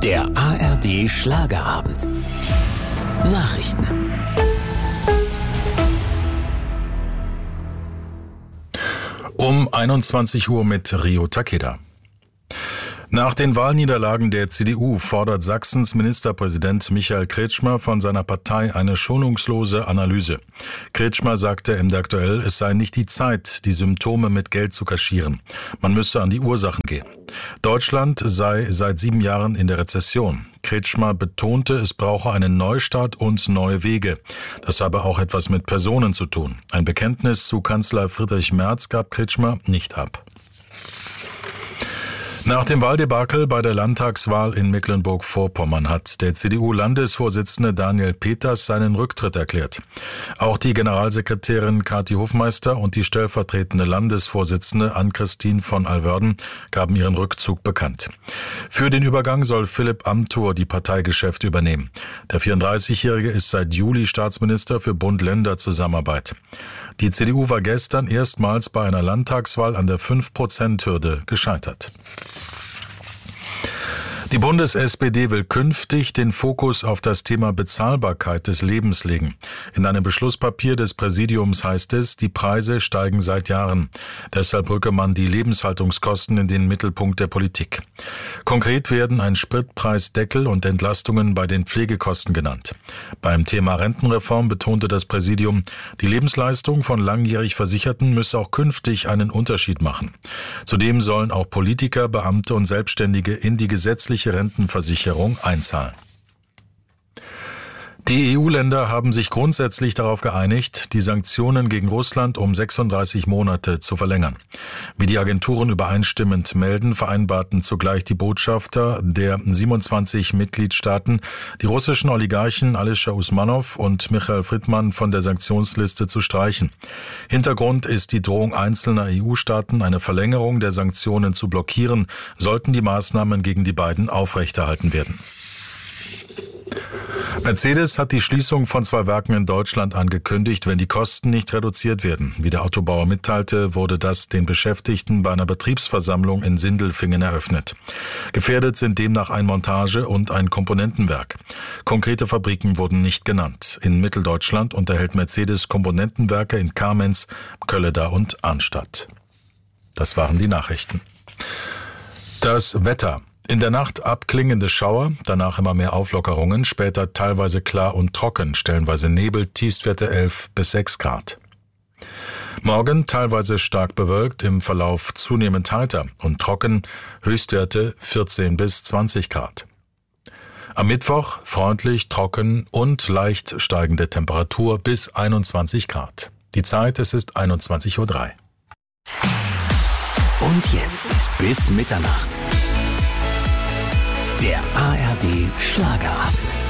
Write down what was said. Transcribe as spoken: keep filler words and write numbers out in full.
Der A R D Schlagerabend. Nachrichten. Um einundzwanzig Uhr mit Rio Takeda. Nach den Wahlniederlagen der C D U fordert Sachsens Ministerpräsident Michael Kretschmer von seiner Partei eine schonungslose Analyse. Kretschmer sagte im Der Aktuell, es sei nicht die Zeit, die Symptome mit Geld zu kaschieren. Man müsse an die Ursachen gehen. Deutschland sei seit sieben Jahren in der Rezession. Kretschmer betonte, es brauche einen Neustart und neue Wege. Das habe auch etwas mit Personen zu tun. Ein Bekenntnis zu Kanzler Friedrich Merz gab Kretschmer nicht ab. Nach dem Wahldebakel bei der Landtagswahl in Mecklenburg-Vorpommern hat der C D U-Landesvorsitzende Daniel Peters seinen Rücktritt erklärt. Auch die Generalsekretärin Kathi Hofmeister und die stellvertretende Landesvorsitzende Ann-Christine von Alverden gaben ihren Rückzug bekannt. Für den Übergang soll Philipp Amthor die Parteigeschäfte übernehmen. Der vierunddreißigjährige ist seit Juli Staatsminister für Bund-Länder-Zusammenarbeit. Die C D U war gestern erstmals bei einer Landtagswahl an der fünf Prozent Hürde gescheitert. Die Bundes-S P D will künftig den Fokus auf das Thema Bezahlbarkeit des Lebens legen. In einem Beschlusspapier des Präsidiums heißt es, die Preise steigen seit Jahren. Deshalb rücke man die Lebenshaltungskosten in den Mittelpunkt der Politik. Konkret werden ein Spritpreisdeckel und Entlastungen bei den Pflegekosten genannt. Beim Thema Rentenreform betonte das Präsidium, die Lebensleistung von langjährig Versicherten müsse auch künftig einen Unterschied machen. Zudem sollen auch Politiker, Beamte und Selbstständige in die gesetzliche Rentenversicherung einzahlen. Die E U-Länder haben sich grundsätzlich darauf geeinigt, die Sanktionen gegen Russland um sechsunddreißig Monate zu verlängern. Wie die Agenturen übereinstimmend melden, vereinbarten zugleich die Botschafter der siebenundzwanzig Mitgliedstaaten, die russischen Oligarchen Alisher Usmanow und Michail Fridman von der Sanktionsliste zu streichen. Hintergrund ist die Drohung einzelner E U-Staaten, eine Verlängerung der Sanktionen zu blockieren, sollten die Maßnahmen gegen die beiden aufrechterhalten werden. Mercedes hat die Schließung von zwei Werken in Deutschland angekündigt, wenn die Kosten nicht reduziert werden. Wie der Autobauer mitteilte, wurde das den Beschäftigten bei einer Betriebsversammlung in Sindelfingen eröffnet. Gefährdet sind demnach ein Montage- und ein Komponentenwerk. Konkrete Fabriken wurden nicht genannt. In Mitteldeutschland unterhält Mercedes Komponentenwerke in Kamenz, Kölleda und Arnstadt. Das waren die Nachrichten. Das Wetter. In der Nacht abklingende Schauer, danach immer mehr Auflockerungen, später teilweise klar und trocken, stellenweise Nebel, Tiefstwerte elf bis sechs Grad. Morgen teilweise stark bewölkt, im Verlauf zunehmend heiter und trocken, Höchstwerte vierzehn bis zwanzig Grad. Am Mittwoch freundlich, trocken und leicht steigende Temperatur bis einundzwanzig Grad. Die Zeit, es ist einundzwanzig Uhr drei. Und jetzt bis Mitternacht. Der A R D Schlagerabend.